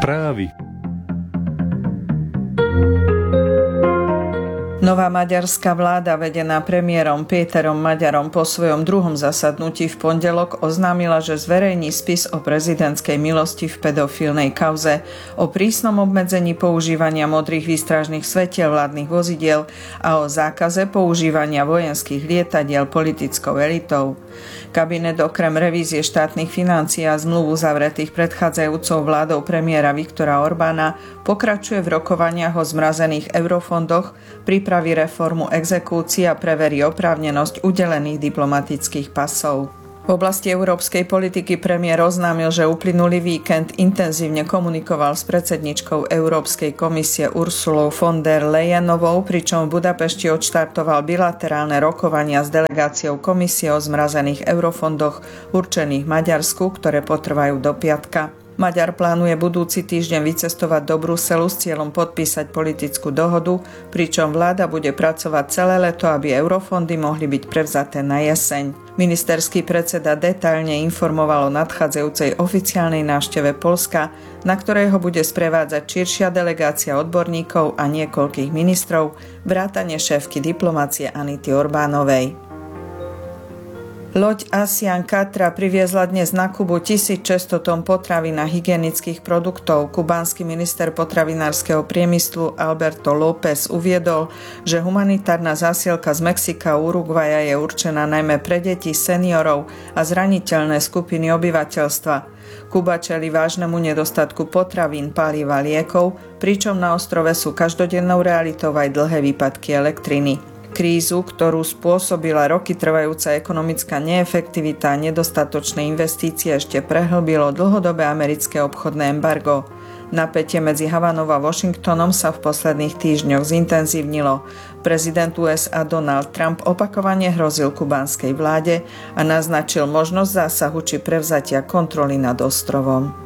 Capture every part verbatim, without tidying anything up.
Správy. Nová maďarská vláda, vedená premiérom Péterom Maďarom, po svojom druhom zasadnutí v pondelok oznámila, že zverejní spis o prezidentskej milosti v pedofilnej kauze, o prísnom obmedzení používania modrých výstražných svetiel vládnych vozidiel a o zákaze používania vojenských lietadiel politickou elitou. Kabinet okrem revízie štátnych financií a zmluv uzavretých predchádzajúcou vládou premiéra Viktora Orbána pokračuje v rokovaniach o zmrazených eurofondoch, pripraví reformu exekúcií a preverí oprávnenosť udelených diplomatických pasov. V oblasti európskej politiky premiér oznámil, že uplynulý víkend intenzívne komunikoval s predsedničkou Európskej komisie Ursulou von der Leyenovou, pričom v Budapešti odštartoval bilaterálne rokovania s delegáciou komisie o zmrazených eurofondoch určených Maďarsku, ktoré potrvajú do piatka. Maďar plánuje budúci týždeň vycestovať do Bruselu s cieľom podpísať politickú dohodu, pričom vláda bude pracovať celé leto, aby eurofondy mohli byť prevzaté na jeseň. Ministerský predseda detailne informoval o nadchádzajúcej oficiálnej návšteve Poľska, na ktorej ho bude sprevádzať širšia delegácia odborníkov a niekoľkých ministrov, vrátane šéfky diplomácie Anity Orbánovej. Loď Asian Katra priviezla dnes na Kubu tisícšesťsto tón potravín a hygienických produktov. Kubánsky minister potravinárskeho priemyslu Alberto López uviedol, že humanitárna zásielka z Mexika a Uruguaja je určená najmä pre deti, seniorov a zraniteľné skupiny obyvateľstva. Kuba čelí vážnemu nedostatku potravín, palív a liekov, pričom na ostrove sú každodennou realitou aj dlhé výpadky elektriny. Krízu, ktorú spôsobila roky trvajúca ekonomická neefektivita a nedostatočné investície, ešte prehlbilo dlhodobé americké obchodné embargo. Napätie medzi Havanou a Washingtonom sa v posledných týždňoch zintenzívnilo. Prezident ú es á Donald Trump opakovane hrozil kubánskej vláde a naznačil možnosť zásahu či prevzatia kontroly nad ostrovom.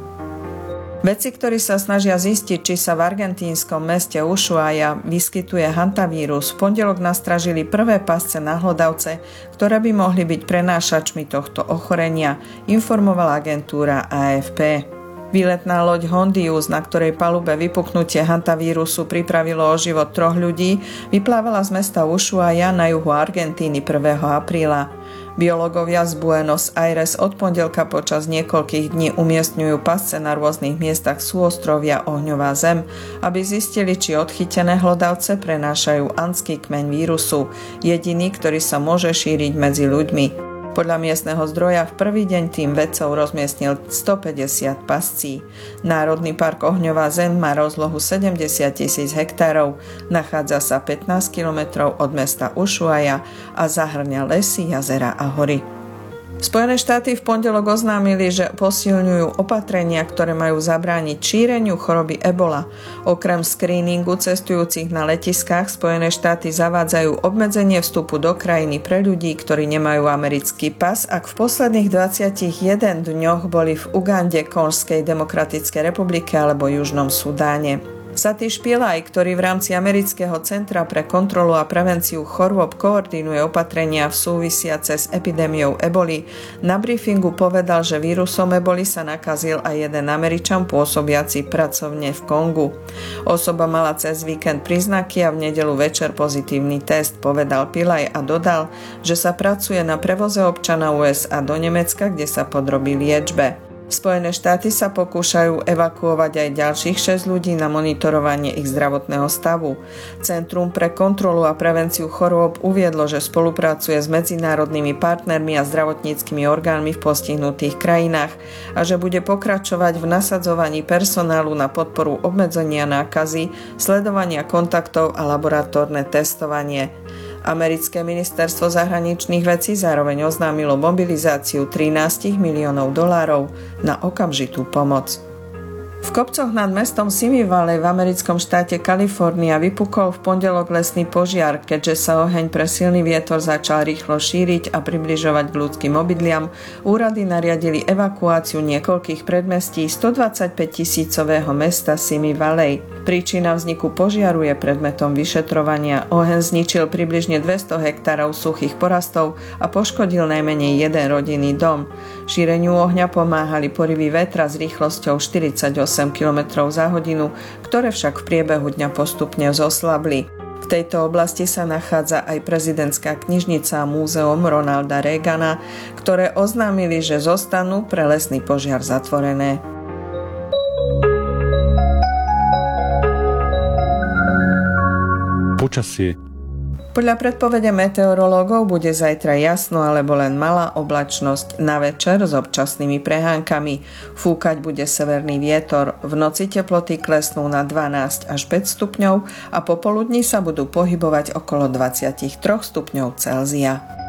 Vedci, ktorí sa snažia zistiť, či sa v argentínskom meste Ushuaia vyskytuje hantavírus, v pondelok nastražili prvé pasce na hlodavce, ktoré by mohli byť prenášačmi tohto ochorenia, informovala agentúra á ef pé. Výletná loď Hondius, na ktorej palube vypuknutie hantavírusu pripravilo o život troch ľudí, vyplávala z mesta Ushuaia na juhu Argentíny prvého apríla. Biológovia z Buenos Aires od pondelka počas niekoľkých dní umiestňujú pasce na rôznych miestach súostrovia Ohňová zem, aby zistili, či odchytené hlodavce prenášajú andský kmeň vírusu, jediný, ktorý sa môže šíriť medzi ľuďmi. Podľa miestneho zdroja v prvý deň tým vedcov rozmiestnil stopäťdesiat pascí. Národný park Ohňová zem má rozlohu sedemdesiat tisíc hektárov, nachádza sa pätnásť kilometrov od mesta Ushuaia a zahŕňa lesy, jazera a hory. Spojené štáty v pondelok oznámili, že posilňujú opatrenia, ktoré majú zabrániť šíreniu choroby ebola. Okrem skríningu cestujúcich na letiskách Spojené štáty zavádzajú obmedzenie vstupu do krajiny pre ľudí, ktorí nemajú americký pas, ak v posledných dvadsiatich jeden dňoch boli v Ugande, Konžskej demokratickej republike alebo Južnom Sudáne. Satish Pillai, ktorý v rámci Amerického centra pre kontrolu a prevenciu chorôb koordinuje opatrenia v súvisiace s epidémiou eboli, na briefingu povedal, že vírusom eboli sa nakazil aj jeden Američan pôsobiaci pracovne v Kongu. Osoba mala cez víkend príznaky a v nedeľu večer pozitívny test, povedal Pillai a dodal, že sa pracuje na prevoze občana ú es á do Nemecka, kde sa podrobí liečbe. Spojené štáty sa pokúšajú evakuovať aj ďalších šesť ľudí na monitorovanie ich zdravotného stavu. Centrum pre kontrolu a prevenciu chorôb uviedlo, že spolupracuje s medzinárodnými partnermi a zdravotníckymi orgánmi v postihnutých krajinách a že bude pokračovať v nasadzovaní personálu na podporu obmedzenia nákazy, sledovania kontaktov a laboratórne testovanie. Americké ministerstvo zahraničných vecí zároveň oznámilo mobilizáciu trinásť miliónov dolárov na okamžitú pomoc. V kopcoch nad mestom Simi Valley v americkom štáte Kalifornia vypukol v pondelok lesný požiar, keďže sa oheň pre silný vietor začal rýchlo šíriť a približovať k ľudským obydliam. Úrady nariadili evakuáciu niekoľkých predmestí stodvadsaťpäť tisícového mesta Simi Valley. Príčina vzniku požiaru je predmetom vyšetrovania. Oheň zničil približne dvesto hektárov suchých porastov a poškodil najmenej jeden rodinný dom. Šíreniu ohňa pomáhali poryvy vetra s rýchlosťou štyridsaťosem kilometrov za hodinu, ktoré však v priebehu dňa postupne zoslabli. V tejto oblasti sa nachádza aj prezidentská knižnica a múzeum Ronalda Reagana, ktoré oznámili, že zostanú pre lesný požiar zatvorené. Počasie. Podľa predpovede meteorológov bude zajtra jasno alebo len malá oblačnosť, na večer s občasnými prehánkami. Fúkať bude severný vietor, v noci teploty klesnú na dvanásť až päť stupňov a popoludní sa budú pohybovať okolo dvadsaťtri stupňov Celzia.